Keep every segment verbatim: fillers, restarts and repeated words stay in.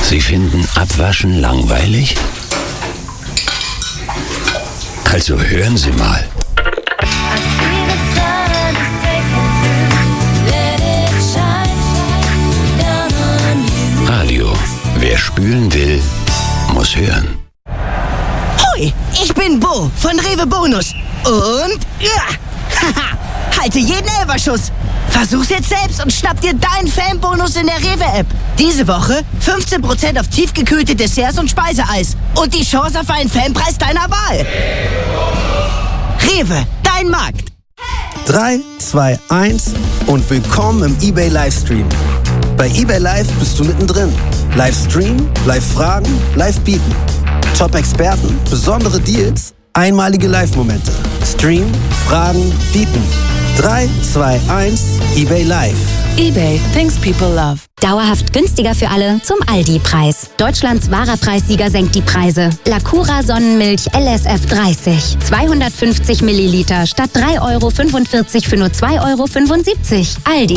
Sie finden Abwaschen langweilig? Also hören Sie mal. Radio. Wer spülen will, muss hören. Hoi, ich bin Bo von Rewe Bonus. Und ja, haha, halte jeden Elferschuss. Versuch's jetzt selbst und schnapp dir deinen Fanbonus in der Rewe-App. Diese Woche fünfzehn Prozent auf tiefgekühlte Desserts und Speiseeis. Und die Chance auf einen Fanpreis deiner Wahl. Rewe, dein Markt. drei, zwei, eins und willkommen im eBay Livestream. Bei eBay Live bist du mittendrin. Livestream, Live-Fragen, Live-Bieten. Top-Experten, besondere Deals, einmalige Live-Momente. Stream, Fragen, Bieten. drei, zwei, eins, eBay Live. eBay, things people love. Dauerhaft günstiger für alle zum Aldi-Preis. Deutschlands wahrer Preissieger senkt die Preise. Lacura Sonnenmilch L S F dreißig. zweihundertfünfzig Milliliter statt drei Euro fünfundvierzig für nur zwei Euro fünfundsiebzig. Aldi.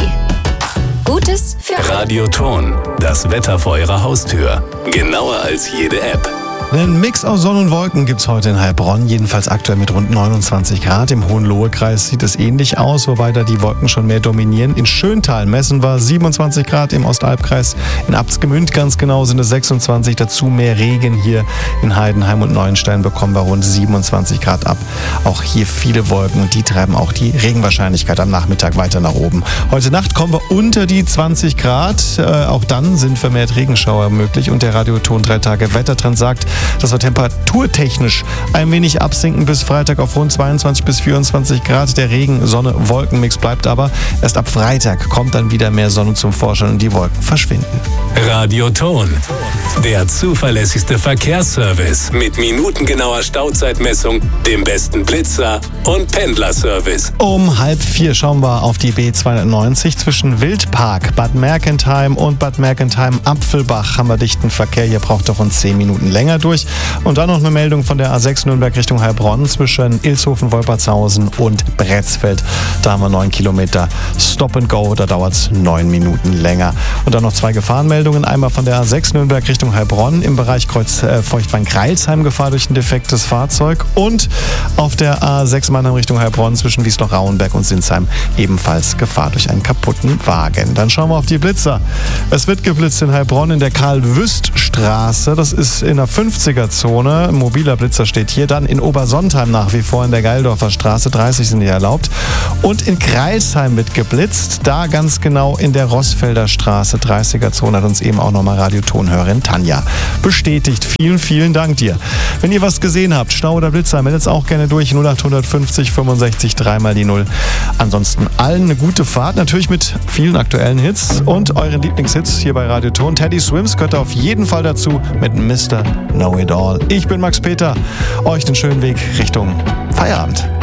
Gutes für Radio Ton. Das Wetter vor Ihrer Haustür. Genauer als jede App. Einen Mix aus Sonne und Wolken gibt es heute in Heilbronn, jedenfalls aktuell mit rund neunundzwanzig Grad. Im Hohenlohe-Kreis sieht es ähnlich aus, wobei da die Wolken schon mehr dominieren. In Schöntal messen wir siebenundzwanzig Grad, im Ostalbkreis in Abtsgemünd ganz genau sind es sechsundzwanzig, dazu mehr Regen. Hier in Heidenheim und Neuenstein bekommen wir rund siebenundzwanzig Grad ab. Auch hier viele Wolken und die treiben auch die Regenwahrscheinlichkeit am Nachmittag weiter nach oben. Heute Nacht kommen wir unter die zwanzig Grad, äh, auch dann sind vermehrt Regenschauer möglich und der Radioton drei Tage Wettertrend sagt, dass wir temperaturtechnisch ein wenig absinken bis Freitag auf rund zweiundzwanzig bis vierundzwanzig Grad. Der Regen-Sonne-Wolkenmix bleibt aber. Erst ab Freitag kommt dann wieder mehr Sonne zum Vorschein und die Wolken verschwinden. Radio Ton. Der zuverlässigste Verkehrsservice mit minutengenauer Stauzeitmessung, dem besten Blitzer und Pendlerservice. Um halb vier schauen wir auf die B zweihundertneunzig zwischen Wildpark, Bad Mergentheim und Bad Mergentheim-Apfelbach haben wir dichten Verkehr. Hier braucht er rund zehn Minuten länger durch. Und dann noch eine Meldung von der A sechs Nürnberg Richtung Heilbronn zwischen Ilshofen, Wolpertshausen und Bretzfeld. Da haben wir neun Kilometer Stop and Go, da dauert es neun Minuten länger. Und dann noch zwei Gefahrenmeldungen. Einmal von der A sechs Nürnberg Richtung Heilbronn im Bereich Kreuz äh, Feuchtwangen-Greilsheim Gefahr durch ein defektes Fahrzeug. Und auf der A sechs Mannheim Richtung Heilbronn zwischen Wiesloch-Rauenberg und Sinsheim ebenfalls Gefahr durch einen kaputten Wagen. Dann schauen wir auf die Blitzer. Es wird geblitzt in Heilbronn in der Karl-Wüst-Straße. Das ist in der fünfziger-Zone. Ein mobiler Blitzer steht hier. Dann in Obersontheim nach wie vor in der Geildorfer Straße. dreißig sind hier erlaubt. Und in Greilsheim wird geblitzt. Da ganz genau in der Rossfelder Straße. dreißiger-Zone hat uns eben auch nochmal Radiotonhörerin Tanja bestätigt. Vielen, vielen Dank dir. Wenn ihr was gesehen habt, Stau oder Blitzer, meldet es auch gerne durch. null acht fünfzig fünfundsechzig drei mal die null. Ansonsten allen eine gute Fahrt. Natürlich mit vielen aktuellen Hits und euren Lieblingshits hier bei Radio Ton. Teddy Swims gehört auf jeden Fall dazu mit Mister Know It All. Ich bin Max Peter. Euch den schönen Weg Richtung Feierabend.